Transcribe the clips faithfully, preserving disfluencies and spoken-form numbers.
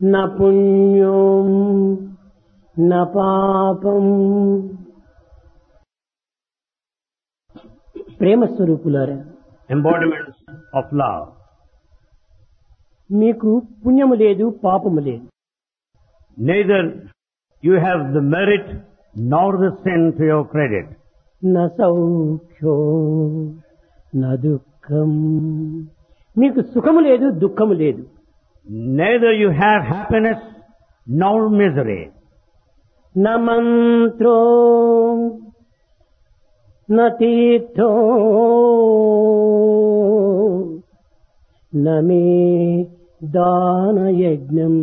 న పుణ్యం న పాపం. ప్రేమ స్వరూపులారా, embodiments of love. మీకు పుణ్యము లేదు, పాపము లేదు. Neither you have the merit nor the sin to your credit. న సౌఖ్యో న దుఃఖం. మీకు సుఖము లేదు, దుఃఖము లేదు. Neither you have happiness nor misery. న మంత్రో న తీర్థో న మే దాన యజ్ఞం.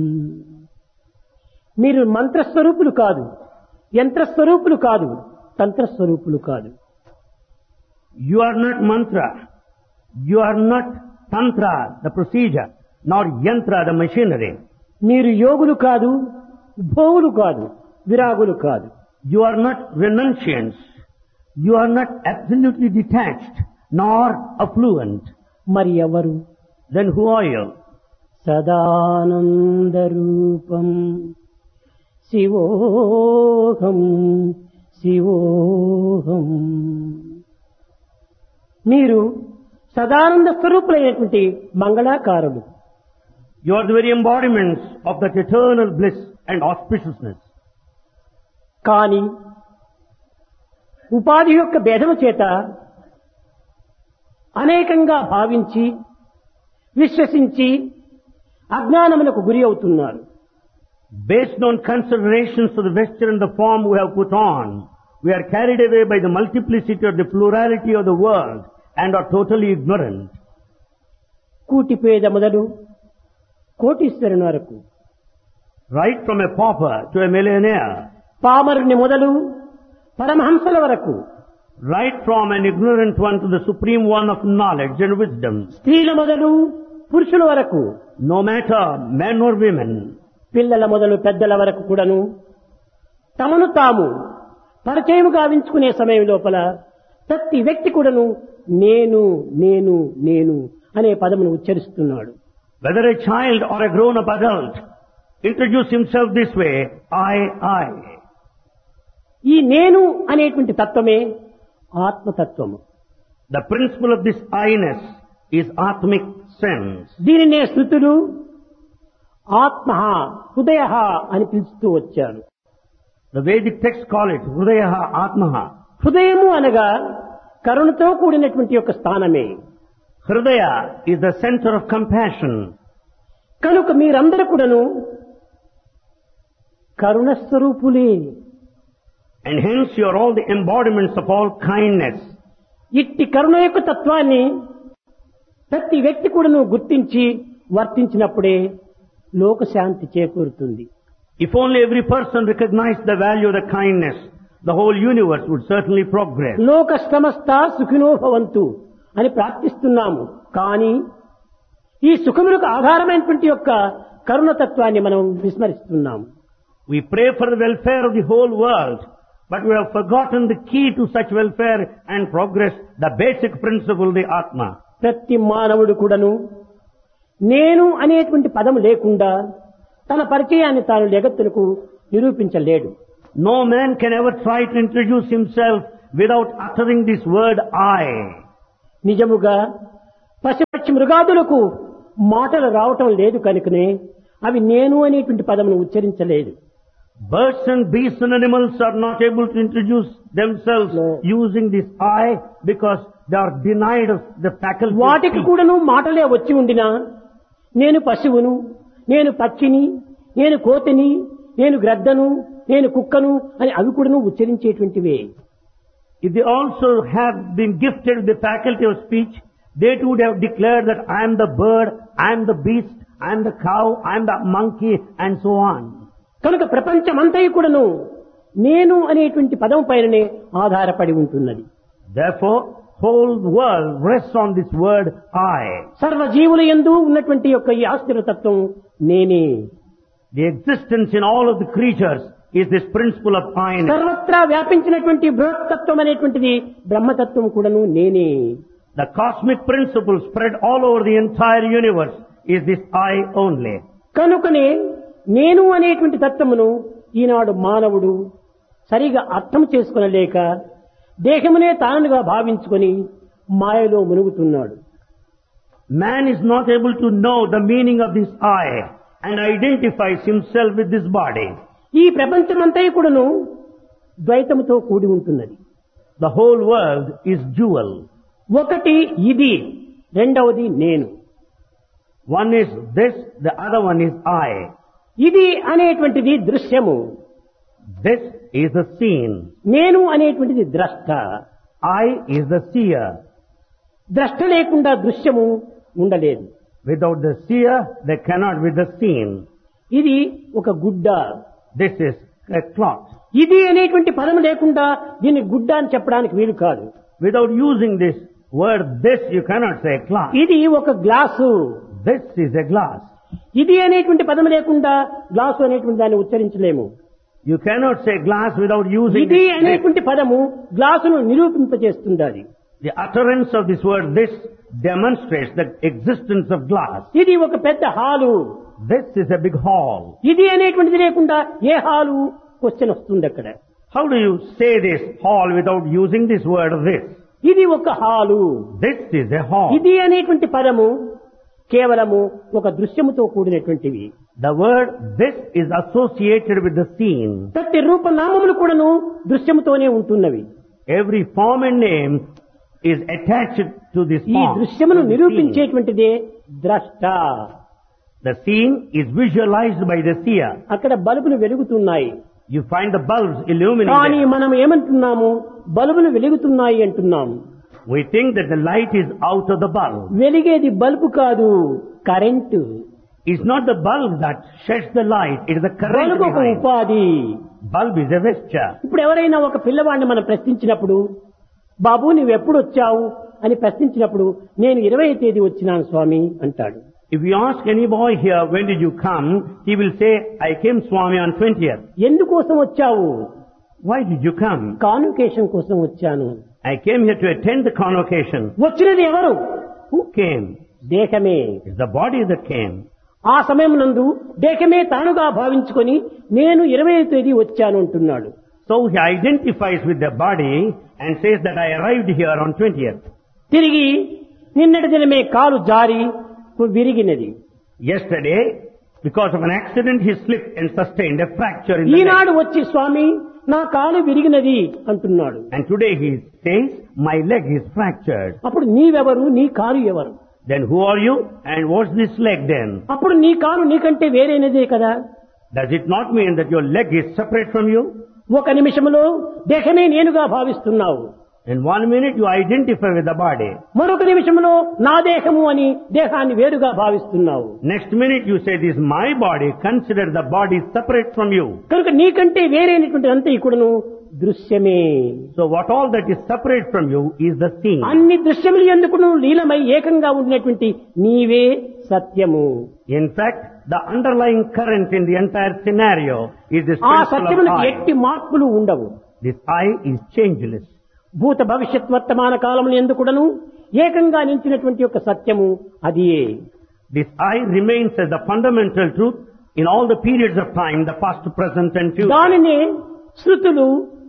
మీరు మంత్రస్వరూపులు కాదు, యంత్రస్వరూపులు కాదు, తంత్రస్వరూపులు కాదు. You are not mantra. You are not tantra, the procedure, nor yantra, the machinery. మీరు యోగులు కాదు, భోగులు కాదు, విరాగులు కాదు. You are not renunciants. You are not absolutely detached, nor affluent. మరి ఎవరు? Then who are you? Sadananda రూపం శివోహం శివోహం. మీరు Sadananda స్వరూపులైనటువంటి మంగళాకారులు. You are the very embodiments of that eternal bliss and auspiciousness. కానీ ఉపాధి యొక్క భేదము చేత అనేకంగా భావించి విశ్వసించి అజ్ఞానములకు గురి అవుతున్నారు. Based on considerations of the vesture and the form we have put on, we are carried away by the multiplicity or the plurality of the world and are totally ignorant. కూటి పేద మొదలు కోటీశ్వరుని వరకు, Right from a pauper to a millionaire, పామరుని మొదలు పరమహంసల వరకు, right from an ignorant one to the supreme one of knowledge and wisdom, స్త్రీల మొదలు పురుషుల వరకు, no matter men or women, పిల్లల మొదలు పెద్దల వరకు కూడాను తమను తాము పరిచయం గావించుకునే సమయం లోపల ప్రతి వ్యక్తి కూడాను నేను నేను నేను అనే పదమును ఉచ్చరిస్తున్నాడు. whether a child or a grown-up adult, introduce himself this way, I, I. ఈ నేను అనేటువంటి తత్వమే ఆత్మతత్వము. The principle of this I-ness is atmic sense. దీనినే శృతులు ఆత్మ హృదయ అని పిలుస్తూ వచ్చారు. The Vedic texts call it Hrudayaha Atmaha. హృదయము అనగా కరుణతో కూడినటువంటి యొక్క స్థానమే. Hridaya is the center of compassion. కనుక మీరందరూ కూడాను కరుణ స్వరూపులే. And hence you are all the embodiments of all kindness. ఇట్టి కరుణ యొక్క తత్వాన్ని ప్రతి వ్యక్తి కూడాను గుర్తించి వర్తించినప్పుడే లోకశాంతి చేకూరుతుంది. If only every person recognized the value of the kindness, the whole universe would certainly progress. లోక సమస్త సుఖినో భవంతు అని ప్రార్థిస్తున్నాము. కానీ ఈ సుఖములకు ఆధారమైనటువంటి యొక్క కరుణతత్వాన్ని మనం విస్మరిస్తున్నాము. We pray for the welfare of the whole world, but we have forgotten the key to such welfare and progress, the basic principle, the Atma. ప్రతి మానవుడు కూడాను నేను అనేటువంటి పదము లేకుండా తన పరిచయాన్ని తాను జగత్తులకు నిరూపించలేడు. No man can ever try to introduce himself without uttering this word I. నిజముగా పశుపక్షి మృగాదులకు మాటలు రావటం లేదు కనుకనే అవి నేను అనేటువంటి పదమును ఉచ్చరించలేదు. Birds and beasts and animals are not able to introduce themselves No. using this I because they are denied of the faculty of వాటికి speech. కూడాను మాటలే వచ్చి ఉండినా నేను పశువును, నేను పక్షిని, నేను కోతిని, నేను గ్రద్దను, నేను కుక్కను అని అవి కూడాను ఉచ్చరించేటువంటివే. If they also have been gifted with the faculty of speech, they too would have declared that I am the bird, I am the beast, I am the cow, I am the monkey, and so on. కనుక ప్రపంచమంతయు కూడాను నేను అనేటువంటి పదం పైననే ఆధారపడి ఉంటున్నది. Therefore, whole world rests on this word I. సర్వజీవుల యందు ఉన్నటువంటి యొక్క ఈ ఆశ్చర్యతత్వం నేనే. The existence in all of the creatures is this principle of I. సర్వత్రా వ్యాపించినటువంటి బృహత్తత్వం అనేటువంటిది బ్రహ్మతత్వం కూడాను నేనే. The cosmic principle spread all over the entire universe is this I only. కనుకనే నేను అనేటువంటి తత్వమును ఈనాడు మానవుడు సరిగా అర్థం చేసుకొనలేక దేహమునే తానుగా భావించుకొని మాయలో మునుగుతున్నాడు. Man is not able to know the meaning of this I and identifies himself with this body. ఈ ప్రపంచమంతా కూడాను ద్వైతముతో కూడి ఉంటున్నది. The whole world is dual. ఒకటి ఇది, రెండవది నేను. One is this, the other one is I. ఇది అనేటువంటిది దృశ్యము, This is the seen. నేను అనేటువంటిది ద్రష్ట. I is the seer. ద్రష్ట లేకుండా దృశ్యము ఉండలేదు. Without the seer, there cannot be the seen. ఇది ఒక గుడ్డ. This is a cloth. ఇది అనేటువంటి పదం లేకుండా దీన్ని గుడ్డ అని చెప్పడానికి వీలు కాదు. Without using this word this, you cannot say cloth. ఇది ఒక glass. This is a glass. ఇది అనేటువంటి పదం లేకుండా గ్లాసు అనేటువంటి దాన్ని ఉచ్చరించలేము. You cannot say glass without using ఇది this. అనేటువంటి పదము గ్లాసును నిరూపింపజేస్తుంది. The utterance of this word this demonstrates the existence of glass. ఇది ఒక పెద్ద hall. This is a big hall. ఇది అనేటువంటిది లేకుండా ఏ హాలు క్వశ్చన్ వస్తుంది అక్కడ. How do you say this hall without using this word this? ఇది ఒక hall. This is a hall. ఇది అనేటువంటి పదము కేవలము ఒక దృశ్యముతో కూడినటువంటివి. The word this is associated with the scene. ప్రతి రూపనామములు కూడాను దృశ్యముతోనే ఉంటున్నవి. Every form and name is attached to this ఈ form. దృశ్యమును to the scene. నిరూపించేటువంటిదే ద్రష్ట. The scene is visualized by the seer. అక్కడ బల్బులు వెలుగుతున్నాయి. You find the bulbs కానీ illuminated. మనం ఏమంటున్నాము, బల్బులు వెలుగుతున్నాయి అంటున్నాము. We think that the light is out of the bulb. వెలిగేది bulb కాదు, current. It's not the bulb that sheds the light, it is the current bulb ఒక behind. ఉపాధి. Bulb is a vesture. ఇప్పుడు ఎవరైనా ఒక పిల్లవాడిని మనం ప్రశ్నించినప్పుడు, బాబు నువ్వు ఎప్పుడు వచ్చావు అని ప్రశ్నించినప్పుడు, నేను ఇరవై తేదీ వచ్చినాను స్వామి అంటాడు. If you ask any boy here, when did you come? He will say, I came Swami on twentieth. ఎందుకోసం వచ్చావు? Why did you come? Convocation కోసం వచ్చాను. I came here to attend the convocation. వచ్చినది ఎవరు? Who came? దేహమే. It's the body that came. ఆ సమయం నందు దేహమే తానుగా భావించుకొని నేను ఇరవై తేదీ వచ్చాను అంటున్నాడు. So he identifies with the body and says that I arrived here on twentieth. తిరిగి నిన్నటి దినమే కాలు జారి విరిగినది. Yesterday, because of an accident, he slipped and sustained a fracture in the leg. ఈనాడు వచ్చి స్వామి నా కాలు విరిగినది అంటున్నాడు. And today he says, my leg is fractured. అప్పుడు నీవెవరు, నీ కాలు ఎవరు? Then who are you and what's this leg then? అప్పుడు నీ కాలు నీకంటే వేరైనదే కదా. Does it not mean that your leg is separate from you? ఒక నిమిషంలో దేహమే నేనుగా భావిస్తున్నావు. In one minute you identify with the body. మరొక నిమిషంలో నా దేహము అని దేహాన్ని వేరుగా భావిస్తున్నావు. Next minute you say this is my body, consider the body separate from you. కనుక నీకంటే వేరైనటువంటి అంతా ఇక్కడను దృశ్యమే. So what all that is separate from you is the scene. అన్ని దృశ్యములు ఎందుకును లీలమై ఏకంగా ఉన్నటువంటి నీవే సత్యము. In fact, the underlying current in the entire scenario is this ఆ principle సత్యములకు of I. ఎట్టి మార్పులు ఉండవు. This I is changeless. భూత భవిష్యత్ వర్తమాన కాలములు ఎందుకుడను ఏకంగా నిలిచినటువంటి యొక్క సత్యము అదియే. This I remains as the fundamental truth in all the periods of time, the past, present and future. దానినే శృతులు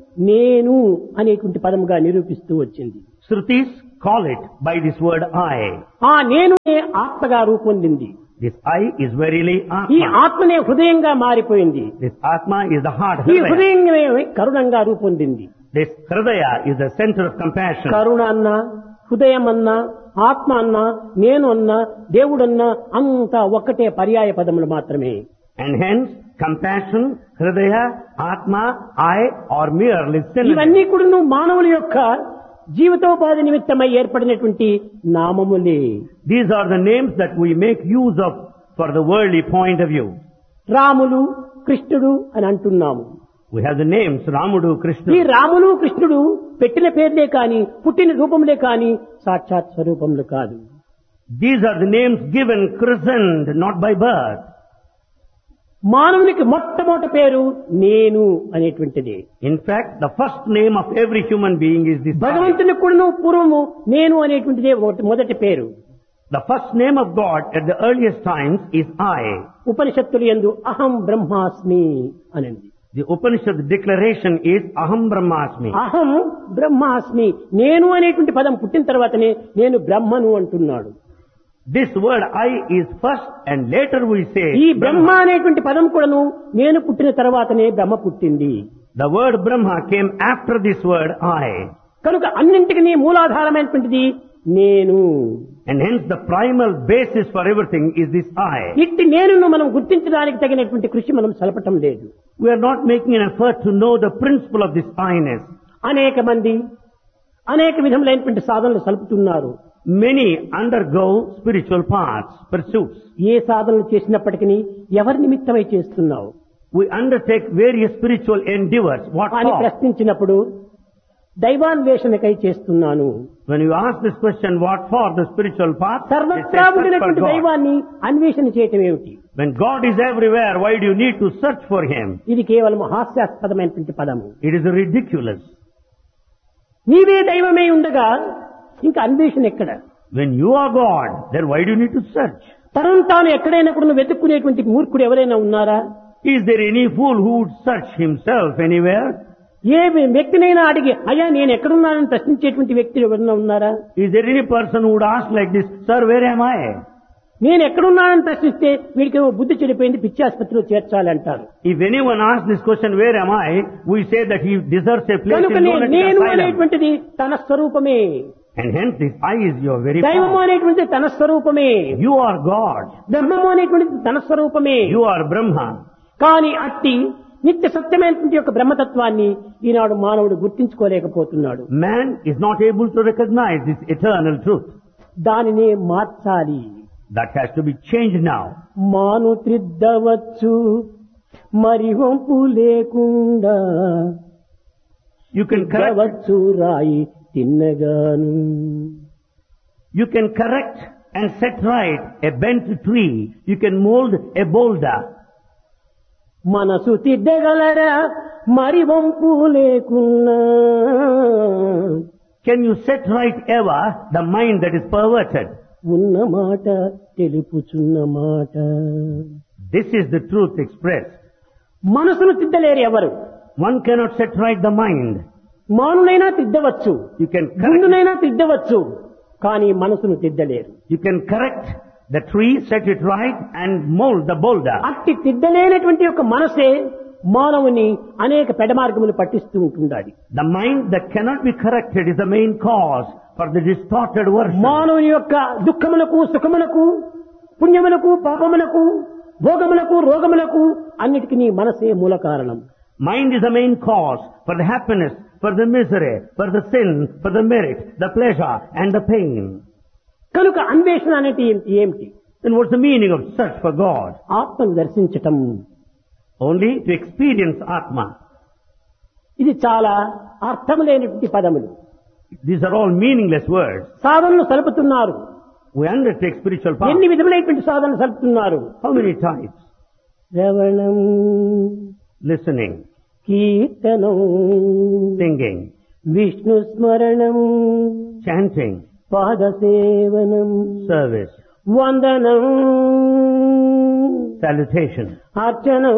నేను అనేటువంటి పదముగా నిరూపిస్తూ వచ్చింది. Shrutis call it by this word I. ఆ నేను ఆత్మగా రూపొందింది. This I is verily ఈ Atma. ఆత్మనే హృదయంగా మారిపోయింది. This Atma is the heart. ఈ Hridaya. హృదయమే కరుణంగా రూపొందింది. This Hridaya is the center of compassion. కరుణ అన్నా, హృదయం అన్నా, ఆత్మ అన్నా, నేను అన్నా, దేవుడన్నా అంతా ఒక్కటే పర్యాయ పదములు మాత్రమే. And hence, compassion, Hridaya, Atma, I are merely synonyms. ఇవన్నీ కూడా మానవుల యొక్క జీవితోపాధి నిమిత్తమై ఏర్పడినటువంటి నామములే. These are the names that we make use of for the worldly point of view. Ramulu, కృష్ణుడు అని అంటున్నాము. We have the names Ramudu, ఈ Krishna. రాములు కృష్ణుడు పెట్టిన పేర్లే కాని, పుట్టిన రూపములే కాని సాక్షాత్ స్వరూపములు కాదు. These are the names given, christened, not by birth. మానవునికి మొట్టమొదటి పేరు నేను అనేటువంటిది. In fact, the first name of every human being is this. భగవంతునికి కూడా పూర్వము నేను అనేటువంటిదే ఒకటి మొదటి పేరు. The first name of God at the earliest times is I. ఉపనిషత్తులు యందు అహం బ్రహ్మాస్మి అనండి. The Upanishad declaration is Aham Brahmasmi. అహం బ్రహ్మాస్మి, నేను అనేటువంటి పదం పుట్టిన తర్వాతనే నేను బ్రహ్మను అంటున్నాడు. This word I is first and later we say ఈ బ్రహ్మ అనేటువంటి పదం కూడాను నేను పుట్టిన తర్వాతనే బ్రహ్మ పుట్టింది. The word Brahma came after this word I. కనుక అన్నింటికి మూలాధారమైనటువంటిది నేను. And hence the primal basis for everything is this I. ఇట్టి నేను మనం గుర్తించడానికి తగినటువంటి కృషి మనం సలపటం లేదు. We are not making an effort to know the principle of this I-ness. అనేక మంది అనేక విధములైనటువంటి సాధనలు సలుపుతున్నారు. Many undergo spiritual paths, pursuits. ఏ సాధనలు చేసినప్పటికీ ఎవరి నిమిత్తమై చేస్తున్నావు? We undertake various spiritual endeavors. What అని for? ప్రశ్నించినప్పుడు దైవాన్వేషణకై చేస్తున్నాను. When you ask this question, what for the spiritual path? They say, సర్వత్రా search for ఉండినటువంటి God. దైవాన్ని అన్వేషణ చేయటం ఏమిటి? When God is everywhere, why do you need to search for Him? ఇది కేవలం హాస్యాస్పదమైనటువంటి పదము. It is ridiculous. నీవే దైవమై ఉండగా ఇంకా అన్వేషణ ఎక్కడ? When you are God, then why do you need to search? తనను తాను ఎక్కడైనా కూడా వెతుక్కునేటువంటి మూర్ఖుడు ఎవరైనా ఉన్నారా? Is there any fool who would search himself anywhere? ఏ వ్యక్తినైనా అడిగి అయ్యా నేను ఎక్కడున్నానని ప్రశ్నించేటువంటి వ్యక్తులు ఎవరైనా ఉన్నారా? Is there any person who would ask like this, Sir, where am I? నేను ఎక్కడున్నానని ప్రశ్నిస్తే వీడికి బుద్ధి చెడిపోయింది, పిచ్చి ఆసుపత్రిలో చేర్చాలి అంటారు. If anyone asks this question, where am I? We say that he deserves a place కనుక in lunatic నేను asylum. అనేటువంటిది తన స్వరూపమే. And hence this I is your very దైవము form. అనేటువంటిది తన స్వరూపమే. You are God. బ్రహ్మము అనేటువంటిది తన స్వరూపమే. You are Brahma. కానీ అట్టి నిత్య సత్యమైనటువంటి యొక్క బ్రహ్మతత్వాన్ని ఈనాడు మానవుడు గుర్తించుకోలేకపోతున్నాడు. Man is not able to recognize this eternal truth. దానినే మార్చాలి. That has to be changed now. మాను త్రిద్దవచ్చు మరి వంపు లేకుండా You can correct, వచ్చు రాయి తిన్నగాను. you can correct and set right a bent tree. You can mold a boulder. మనసు తిద్దగలరా మరి వంపు లేకున్నా. Can you set right ever the mind that is perverted? ఉన్న మాట తెలుపుచున్న మాట. This is the truth expressed. మనసును తిద్దలేరు ఎవరు? One cannot set right the mind. మానునైనా తిద్దవచ్చు, You can correct, గుండునైనా తిద్దవచ్చు, కానీ మనసును తిద్దలేరు. you can correct the tree, set it right and mold the boulder. అట్టి తిద్దలేనటువంటి యొక్క మనసే మానవుని అనేక పెడమార్గములు పట్టిస్తూ ఉంటుండాలి. The mind that cannot be corrected is the main cause for the distorted version. మానవుని యొక్క దుఃఖములకు సుఖములకు పుణ్యములకు పాపములకు భోగములకు రోగములకు అన్నిటికీ మనసే మూల కారణం. Mind is the main cause for the happiness, for the misery, for the sin, for the merit, the pleasure and the pain. కనుక అన్వేషణ అనేది ఏమిటి? ఏమిటి? Then what's the meaning of search for God? ఆత్మను దర్శించటం. Only to experience Atma. ఇది చాలా అర్థం లేనటువంటి పదములు. These are all meaningless words. సాధనలు సలుపుతున్నారు. We undertake spiritual path. ఎన్ని విధములైనటువంటి సాధనలు సలుపుతున్నారు? How many types? శ్రవణం, Listening, కీర్తనం, singing, విష్ణు స్మరణం, chanting, పాదసేవనం, service, వందనం, salutation, అర్చనం,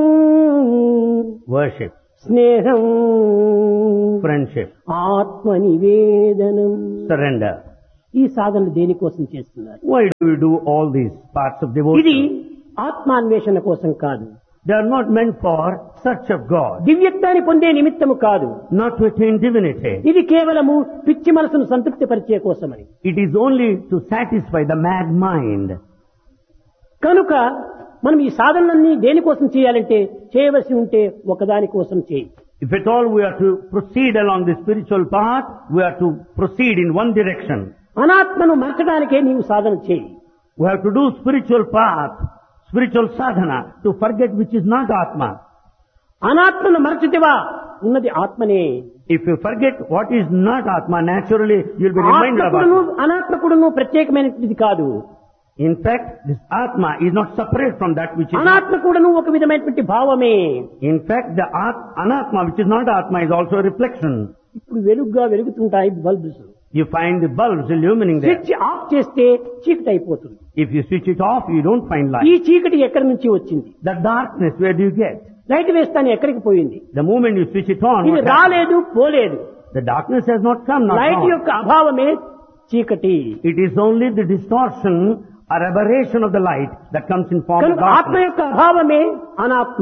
worship, స్నేహం, friendship, ఆత్మ నివేదనం. surrender. ఈ సాధనలు దేనికోసం చేస్తున్నారు? Why do we do all these parts of ఇది devotion? ఆత్మాన్వేషణ కోసం కాదు, They are not meant for search of God, దివ్యత్వాన్ని పొందే నిమిత్తము కాదు. not to attain divinity. ఇది కేవలము పిచ్చి మనసును సంతృప్తి పరిచే కోసమని. It is only to satisfy the mad mind. కనుక మనం ఈ సాధనలన్నీ దేనికోసం చేయాలంటే చేయవలసి ఉంటే ఒకదాని కోసం చేయి. If at all we are to proceed along the spiritual path, we are to proceed in one direction. అనాత్మను మరచడానికే నీవు సాధన చేయి. We have to do spiritual path, spiritual sadhana, to forget which is not Atma. అనాత్మను మరచితివా ఉన్నది ఆత్మనే. If you forget what is not Atma, naturally you will be reminded of ఆత్మకుడును Atma. అనాత్మకుడును ప్రత్యేకమైనది కాదు. In fact, this Atma is not separate from that which is not. అనాత్మకుడును ఒక విధమైనటువంటి భావమే. In fact, the at- Anatma, which is not Atma, is also a reflection. ఇప్పుడు వెలుగుగా వెలుగుతుంటాయి bulbs. You find the bulbs illumining there. Switch off చేస్తే చీకటి అయిపోతుంది. If you switch it off, you don't find ఈ light. చీకటి ఎక్కడి నుంచి వచ్చింది? The darkness, where do you get? Light వేస్తాను ఎక్కడికి పోయింది? The moment you switch it on, ఇది what happens? రాలేదు పోలేదు. The darkness has not come, not light gone. యొక్క అభావమే చీకటి. It is only the distortion or aberration of the light that comes in form of కనుక ఆత్మ darkness. యొక్క అభావమే అనాత్మ.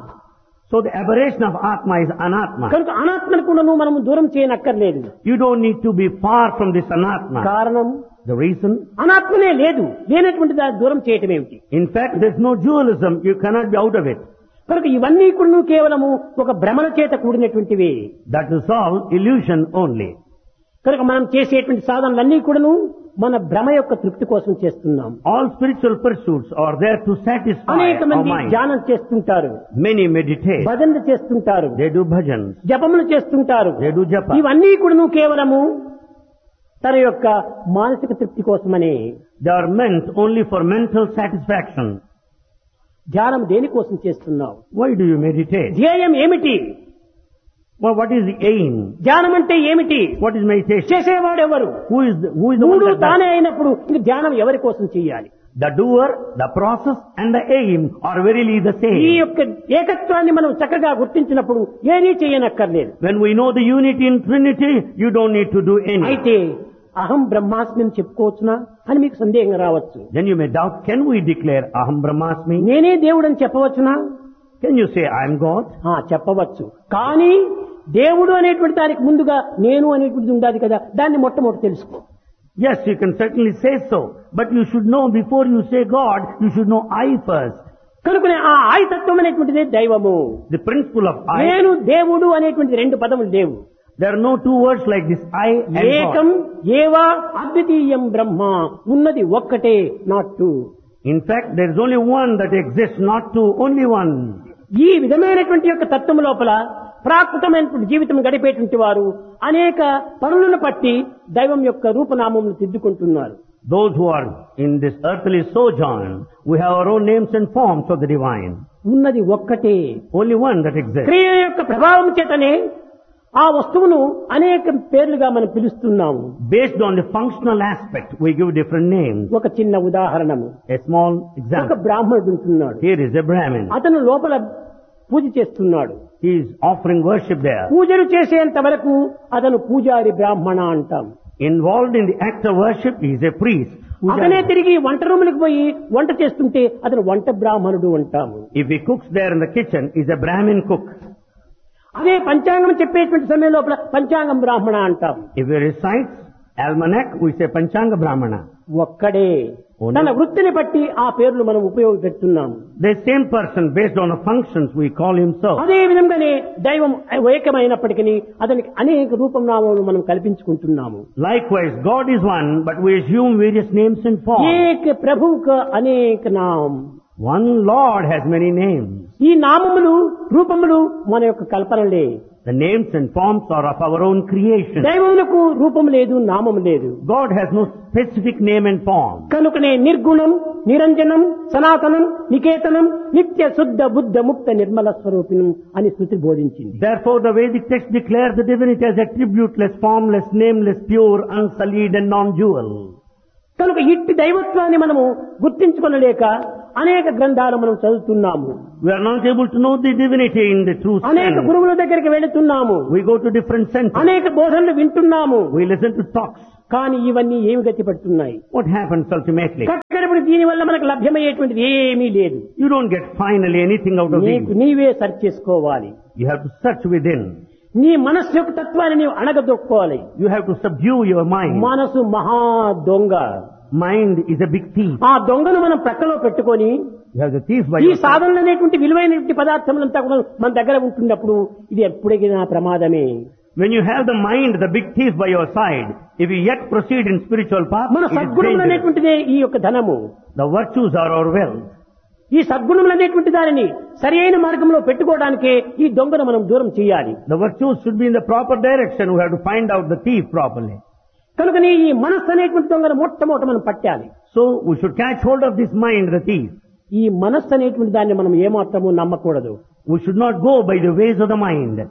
So the aberration of Atma is Anatma. కనుక అనాత్మను కూడా మనము దూరం చేయనక్కర్లేదు. You don't need to be far from this Anatma. కారణం The reason? అనాత్మనే లేదు, లేనటువంటి దాన్ని దూరం చేయటం ఏమిటి? In fact, there's no dualism. You cannot be out of it. కనుక ఇవన్నీ కూడా కేవలము ఒక భ్రమణ చేత కూడినటువంటివి. That is all illusion only. కనుక మనం చేసేటువంటి సాధనలన్నీ కూడాను మన భ్రమ యొక్క తృప్తి కోసం చేస్తున్నాం. All spiritual pursuits are there to satisfy అనేక our మంది mind. ధ్యానం చేస్తుంటారు, Many meditate. భజనలు చేస్తుంటారు, They do bhajans. జపములు చేస్తుంటారు. They do japa. ఇవన్నీ కూడాను కేవలము తన యొక్క మానసిక తృప్తి కోసమని. They are meant only for mental satisfaction. ధ్యానం దేనికోసం చేస్తున్నావు? Why do you meditate? ధ్యేయం ఏమిటి? Well, what is the aim? ధ్యానం అంటే ఏమిటి? What is meditation? చేసేవాడు ఎవరు? Who is the, who is the one మూడు that does? తానే అయినప్పుడు ఇంక ధ్యానం ఎవరి కోసం చేయాలి? The doer, the process and the aim are verily the ఈ same. యొక్క ఏకత్వాన్ని మనం చక్కగా గుర్తించినప్పుడు ఏదీ చేయనక్కర్లేదు. When we know the unity in Trinity, you don't need to do any. అయితే అహం బ్రహ్మాస్మి అని చెప్పుకోవచ్చునా అని మీకు సందేహం రావచ్చు. Then you may doubt, can we declare Aham Brahmasmi? నేనే దేవుడని చెప్పవచ్చునా? Can you say I am God? ఆ, చెప్పవచ్చు. కానీ దేవుడు అనేటువంటి దానికి ముందుగా నేను అనేటువంటిది ఉండాలి కదా, దాన్ని మొట్టమొదటి తెలుసుకో. Yes, you can certainly say so. But you should know, before you say God, you should know I first. కనుకనే ఆ ఆయతత్వం అనేటువంటిదే దైవము. The principle of I. నేను దేవుడు అనేటువంటి రెండు పదములు లేవు. There are no two words like this, I and ఏకం God. ఏవా అద్వితీయం బ్రహ్మ, ఉన్నది ఒక్కటే, not two. In fact, there is only one that exists, not two, only one. ఈ విధమైనటువంటి యొక్క తత్వం లోపల ప్రాకృతమైనటువంటి జీవితం గడిపేటువంటి వారు అనేక పనులను పట్టి దైవం యొక్క రూపనామములు దిద్దుకుంటున్నారు. Those who are in this earthly sojourn, we have our own names and forms of the divine. ఉన్నది ఒక్కటే. Only one that exists. క్రియ యొక్క ప్రభావం చేతనే ఆ వస్తువును అనేక పేర్లుగా మనం పిలుస్తున్నాము. Based on the functional aspect, we give different names. ఒక చిన్న ఉదాహరణము. A small ఒక example. బ్రాహ్మణుడు ఉంటున్నాడు. Here is a Brahmin. అతను లోపల పూజ చేస్తున్నాడు. He is offering worship there. పూజలు చేసేంత వరకు అతను పూజారి బ్రాహ్మణ అంటాం. Involved in the act of worship, he is a priest. అతనే తిరిగి వంట రూములకు పోయి వంట చేస్తుంటే అతను వంట బ్రాహ్మణుడు అంటాము. If he cooks there in the kitchen, he is a Brahmin cook. అదే పంచాంగం చెప్పేటువంటి సమయం లోపల పంచాంగం బ్రాహ్మణ అంటాం. If he recites almanac, we say Panchanga Brahmana. ఒక్కడే. Only- తన వృత్తిని బట్టి ఆ పేర్లు మనం ఉపయోగపెడుతున్నాము. The same person, based on the functions, we call him so. అదే విధంగానే దైవం ఏకమైనప్పటికీ అతనికి అనేక రూపనామాలు మనం కల్పించుకుంటున్నాము. Likewise, God is one, but we assume various names and forms. ఏక ప్రభువుక అనేక నామ్. One Lord has many names. ఈ నామములు రూపములు మన యొక్క కల్పనలే. The names and forms are of our own creation. దైవములకు రూపం లేదు, నామం లేదు. God has no specific name and form. కనుకనే నిర్గుణం, నిరంజనం, సనాతనం, నికేతనం, నిత్య శుద్ధ బుద్ధ ముక్త నిర్మల స్వరూపిణం అని శృతి బోధించింది. Therefore, the Vedic text declares the divinity as attributeless, formless, nameless, pure, unsullied and non-dual. కనుక ఇట్టి దైవత్వాన్ని మనము గుర్తించుకొనలేక అనేక గ్రంథాలు మనం చదువుతున్నాము. We are not able to know the divinity in the true అనేక sense. గురువుల దగ్గరికి వెళుతున్నాము. We go to different centers. అనేక బోధనలు వింటున్నాము. We listen to talks. కానీ ఇవన్నీ ఏమి గతి పడుతున్నాయి? What happens ultimately? కట్టడప్పుడు దీని వల్ల మనకు లభ్యమయ్యేటువంటిది ఏమీ లేదు. You don't get finally anything out of నీకు these. నీవే సర్చ్ చేసుకోవాలి. You have to search within. నీ మనస్సు యొక్క తత్వాన్ని నీవు అణగదొక్కోవాలి. You have to subdue your mind. మనసు మహా దొంగ. Mind is a big thief. ఆ దొంగను మనం ప్రక్కలో పెట్టుకొని You have the thief by ఈ your side. సాధనలు అనేటువంటి విలువైనటువంటి పదార్థములంతా కూడా మన దగ్గర ఉంటున్నప్పుడు ఇది ఎప్పుడైనా ప్రమాదమే. When you have the mind, the big thief by your side, if you yet proceed in spiritual path, మన it is సద్గుణములు dangerous. అనేటువంటిదే ఈ యొక్క ధనము. The virtues are our wealth. ఈ సద్గుణములు అనేటువంటి దానిని సరి అయిన మార్గంలో పెట్టుకోవడానికే ఈ దొంగను మనం దూరం చేయాలి. The virtues should be in the proper direction. We have to find out the thief properly. కనుకనే ఈ మనస్సు అనేటువంటి దొంగను మొట్టమొదట మనం పట్టాలి. So we should catch hold of this mind, the thief. ఈ మనస్సు అనేటువంటి దాన్ని మనం ఏమాత్రము నమ్మకూడదు. We should not go by the ways of the mind.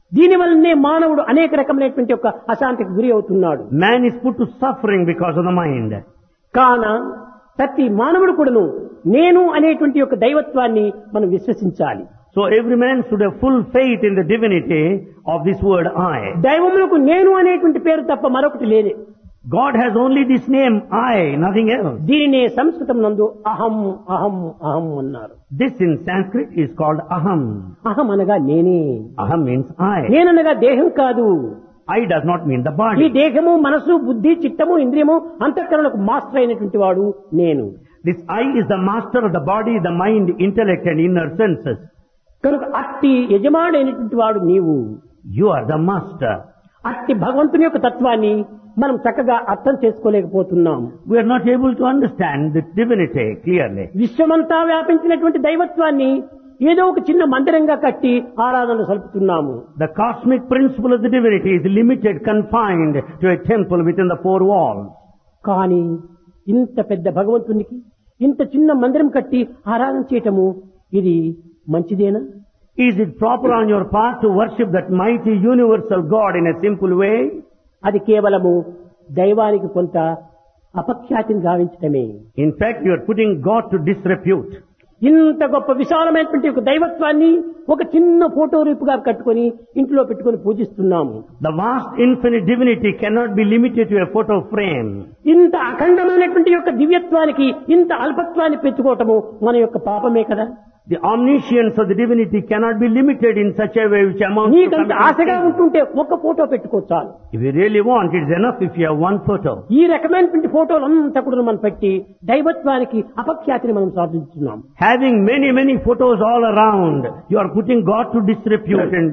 దీనివల్లనే మానవుడు అనేక రకమైనటువంటి యొక్క అశాంతికి గురి అవుతున్నాడు. Man is put to suffering because of the mind. కాన ప్రతి మానవుడు కూడాను నేను అనేటువంటి యొక్క దైవత్వాన్ని మనం విశ్వసించాలి. So every man should have full faith in the divinity of this word I. దైవములకు నేను అనేటువంటి పేరు తప్ప మరొకటి లేదే. God has only this name I, nothing else. దీనినే సంస్కృతం నందు అహం అహం అహం అన్నారు. This in Sanskrit is called aham. అహం అనగా నేనే. Aham means I. నేననగా దేహం కాదు. I does not mean the ఈ body. దేహము మనసు బుద్ధి చిత్తము ఇంద్రియము అంతఃకరణకు మాస్టర్ అయినటువంటి వాడు నేను. This I is the master of the body, the mind, intellect and inner senses. కనుక అట్టి యజమానుడైనటువంటి వాడు నీవు. You are the master. అట్టి భగవంతుని యొక్క తత్వాన్ని మనం చక్కగా అర్థం చేసుకోలేకపోతున్నాం. We are not able to understand the divinity clearly. విశ్వమంతా వ్యాపించినటువంటి దైవత్వాన్ని ఏదో ఒక చిన్న మందిరంగా కట్టి ఆరాధన సలుపుతున్నాము. The cosmic principle of the divinity is limited, confined to a temple within the four walls. కానీ ఇంత పెద్ద భగవంతునికి ఇంత చిన్న మందిరం కట్టి ఆరాధన చేయటము ఇది మంచిదేనా? Is it proper on your part to worship that mighty universal God in a simple way? అది కేవలము దైవానికి కొంత అపఖ్యాతిని గావించటమే. In fact, you are putting God to disrepute. ఇంత గొప్ప విశాలమైనటువంటి ఒక దైవత్వాన్ని ఒక చిన్న ఫోటో రూపుగా కట్టుకొని ఇంట్లో పెట్టుకొని పూజిస్తున్నాము. The vast infinite divinity cannot be limited to a photo frame. ఇంత అఖండమైనటువంటి యొక్క దివ్యత్వానికి ఇంత అల్పత్వాన్ని పెట్టుకోవటము మన యొక్క పాపమే కదా. The omniscience of the divinity cannot be limited in such a way which amounts to నీకంత ఆశగా committing sin. ఉంటుంటే ఒక్క photo పెట్టుకోవచ్చాలి. If you really want, it's enough if you have one photo. ఈ రకమైనటువంటి ఫోటోలు అంతా కూడా మనం పెట్టి దైవత్వానికి అపఖ్యాతిని మనం సాధించున్నాం. Having many, many photos all around, you are putting God to disrepute. And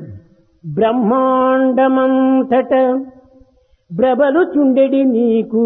బ్రహ్మాండమంతట బ్రబలు చుండెడి నీకు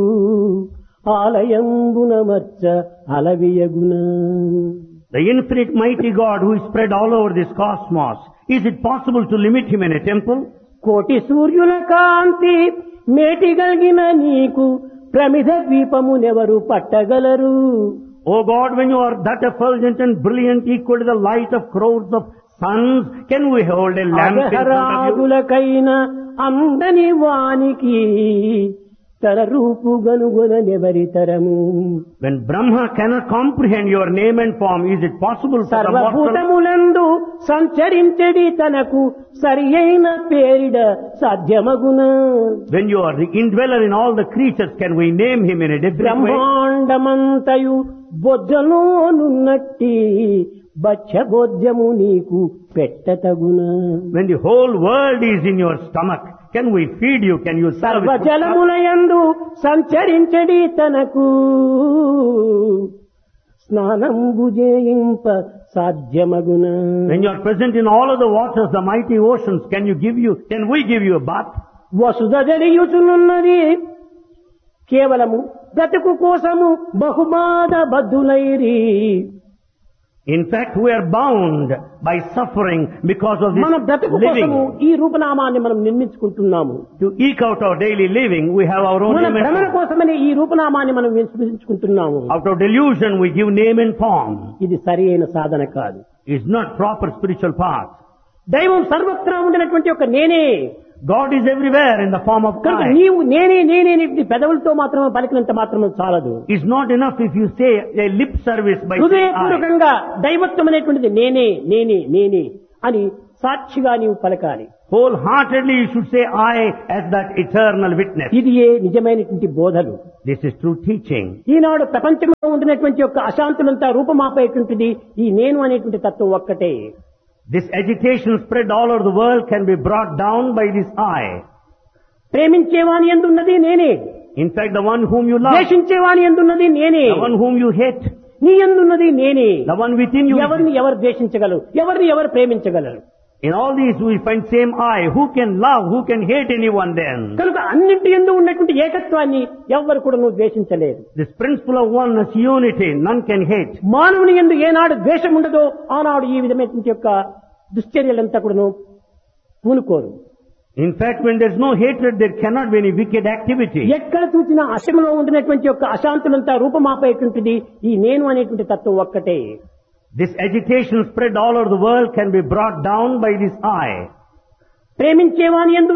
ఆలయంబున మచ్చ అలవియగున. the infinite mighty God who is spread all over this cosmos, is it possible to limit him in a temple? కోటి సూర్యుల కాంతి మేటిగలిగిన నీకు ప్రమిద ద్వీపమునెవరు పట్టగలరు. O God, when you are that effulgent and brilliant, equal to the light of crores of suns, can we hold a lamp in front of you? అగహరాగులకైన అందని వానికి తన రూపు గనుగొనెవరి తరము. When Brahma cannot comprehend your name and form, is it possible for the mortal? సర్వభూతములందు సంచరించడి తనకు సరి అయిన పేరిడ సాధ్యమగున. When you are the indweller in all the creatures, can we name him in a different way? బ్రహ్మాండమంతయు బొజ్జలోనున్నట్టి బచ్చబోధ్యము నీకు పెట్టతగున. When the whole world is in your stomach, can we feed you? Can you serve it? సర్వజలములయందు సంచరించడి తనకు స్నానంబు చేయింప సాధ్యమగున. When you are present in all of the waters, the mighty oceans, can you give you, can we give you a bath? వసుధ జరియుచునున్నది కేవలము బ్రతుకు కోసము బహుమాద బద్ధులైరి. In fact, we are bound by suffering because of this మన బ్రతుకు కోసము living. ఈ రూపనామాన్ని మనం నిర్మించుకుంటున్నాము. To eke out our daily living, we have our own మన name and భ్రమణ form. కోసమని ఈ రూపనామాన్ని మనం నిర్మించుకుంటున్నాము. Out of delusion, we give name and form. ఇది సరి అయిన సాధన కాదు. It's not proper spiritual path. దైవం సర్వత్రా ఉండినటువంటి ఒక నేనే. God is everywhere in the form of కనుక God. నీవు నేనే నేనే నీ పెదవులతో మాత్రమే పలికినంత మాత్రమే చాలదు. It's not enough if you say a lip service by saying I. హృదయపూర్వకంగా దైవత్వం అనేటువంటిది నేనే నేనే నేనే అని సాక్షిగా నీవు పలకాలి. Wholeheartedly you should say I as that eternal witness. ఇది ఏ నిజమైనటువంటి బోధలు. This is true teaching. ఈనాడు ప్రపంచంలో ఉండినటువంటి యొక్క అశాంతులంతా రూపమాపేటువంటిది ఈ నేను అనేటువంటి తత్వం ఒక్కటే. This agitation spread all over the world can be brought down by this I. ప్రేమించేవాని ఎందున్నది నేనే. In fact, the one whom you love, ద్వేషించేవాని ఎందున్నది నేనే. the one whom you hate, నీ ఎందున్నది నేనే. the one within you. ఎవరిని ఎవరు ద్వేషించగలరు, ఎవరిని ఎవరు ప్రేమించగలరు. In all these we find same I. Who can love, who can hate anyone then? కనుక అన్నింటి యందు ఉన్నటువంటి ఏకత్వాన్ని ఎవ్వరు కూడా నువ్వు ద్వేషించలేరు. This principle of oneness, unity, none can hate. మానవుని యందు ఏనాడు ద్వేషం ఉండదో ఆనాడు ఈ విధమైనటువంటి యొక్క దుశ్చర్యలంతా కూడాను పూనుకోరు. In fact, when there is no hatred, there cannot be any wicked activity. ఎక్కడ చూసినా అశంలో ఉండినటువంటి యొక్క అశాంతులంతా రూపమాపేటువంటిది ఈ నేను అనేటువంటి తత్వం ఒక్కటే. This agitation spread all over the world can be brought down by this I. ప్రేమించేవాని యందు